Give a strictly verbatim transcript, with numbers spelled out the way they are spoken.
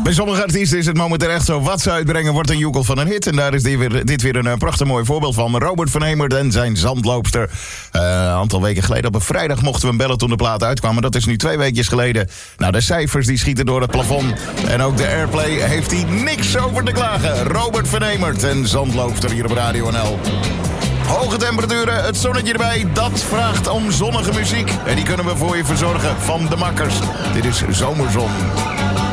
Bij sommige artiesten is het momenteel echt zo. Wat ze uitbrengen wordt een joekel van een hit. En daar is dit weer, dit weer een uh, prachtig mooi voorbeeld van. Robert van Hemert en zijn Zandloopster. Uh, een aantal weken geleden op een vrijdag mochten we hem bellen toen de plaat uitkwam. Maar dat is nu twee weekjes geleden. Nou, de cijfers die schieten door het plafond. En ook de airplay heeft hij niks over te klagen. Robert van Hemert en Zandloopster hier op Radio N L. Hoge temperaturen, het zonnetje erbij, dat vraagt om zonnige muziek. En die kunnen we voor je verzorgen van de makkers. Dit is Zomerzon.